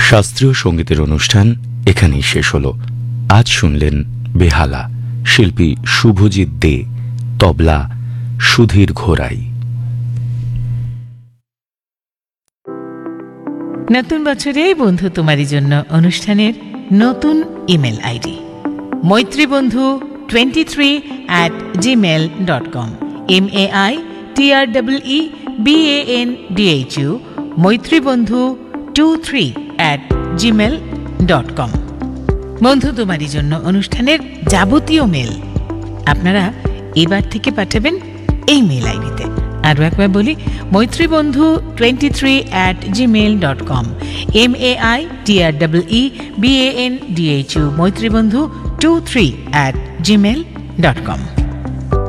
শাস্ত্রীয় সঙ্গীতের অনুষ্ঠান এখানেই শেষ হলো। আজ শুনলেন বেহালা, শিল্পী শুভজিৎ দে, তবলা সুধীর ঘোড়াই। নতুন বছরে বন্ধু তোমারই জন্য অনুষ্ঠানের নতুন email ID maitribandhu23@gmail.com MAITREEBANDHU maitribandhu23@gmail.com। বন্ধু তোমারই জন্য অনুষ্ঠানের যাবতীয় মেল আপনারা এবার থেকে পাঠাবেন এই মেল আইডিতে। আরও একবার বলি, maitribandhu23@gmail.com MAITREEBANDHU maitribandhu23@gmail.com।